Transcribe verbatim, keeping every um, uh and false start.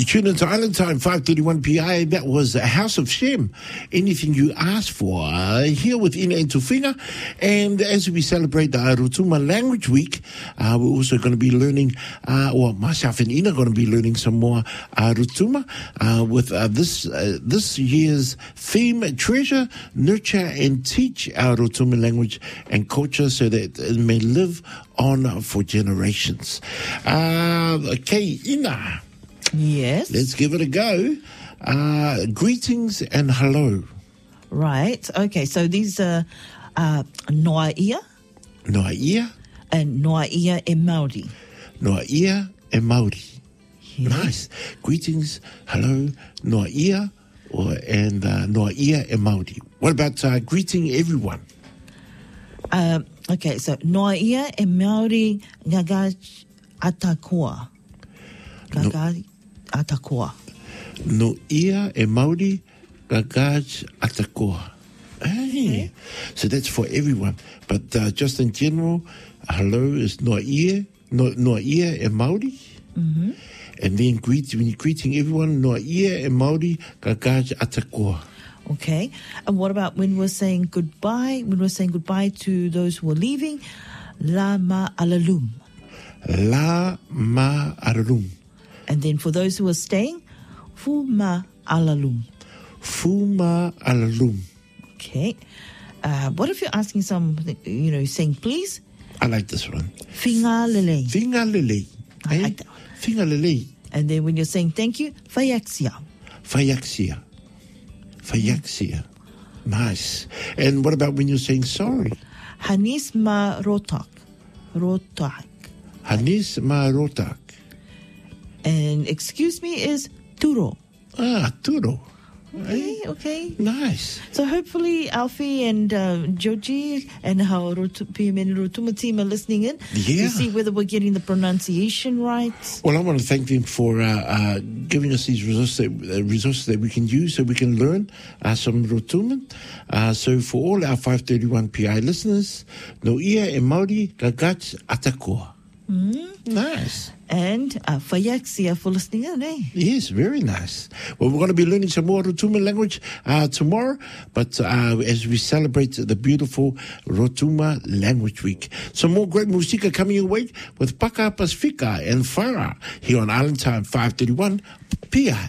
You tune into Island Time, five thirty-one P I. That was House of Shem. Anything you ask for. Uh, here with Ina and Tufinga. And as we celebrate the Rotuma Language Week, uh, we're also going to be learning, uh, well, myself and Ina are going to be learning some more uh, Rotuma uh, with uh, this uh, this year's theme, Treasure, Nurture, and Teach our Rotuma language and culture so that it may live on for generations. Uh, okay, Ina. Yes. Let's give it a go. Uh, greetings and hello. Right. Okay. So these are uh, noa ia. Noa ia. And noa ia e Māori. Noa ia e Māori. Yeah. Nice. Greetings, hello, noa ia, or, and uh, noa ia e Māori. What about uh, greeting everyone? Uh, okay. So noa ia e Māori gaga atakoa. Gaga no. Atakoa. No ia e Māori gagaj atakoa. Hey. Okay. So that's for everyone. But uh, just in general, hello is noa ia, no, noa ia e Māori. Mm-hmm. And then greet, when you're greeting everyone, noa ia e Māori gagaj atakoa. Okay. And what about when we're saying goodbye? When we're saying goodbye to those who are leaving, la ma alalum. La ma alalum. And then for those who are staying, fu ma alalum. Fu ma alalum. Okay. Uh, what if you're asking something, you know, saying please? I like this one. Whinga lele. Whinga lele. I eh? like that one. Whinga lele. And then when you're saying thank you, whaiaksia. Whaiaksia. Whaiaksia. Nice. And what about when you're saying sorry? Hanis ma rotak. Rotak. Hanis ma rotak. And excuse me is turo. Ah, turo. Okay, okay. Nice. So hopefully Alfie and uh, Joji and our P M N Rotuma team are listening in yeah. to see whether we're getting the pronunciation right. Well, I want to thank them for uh, uh, giving us these resources that, uh, resources that we can use so we can learn uh, some Rotuma. Uh, so for all our five thirty-one P I listeners, no ia e Māori gagach atakoa. Mm. Nice. And uh, whaiaksia for listening in, eh? Yes, very nice. Well, we're going to be learning some more Rotuma language uh, tomorrow, but uh, as we celebrate the beautiful Rotuma Language Week. Some more great musika coming your way with Paka Pasifika and Farah here on Island Time five thirty-one P I.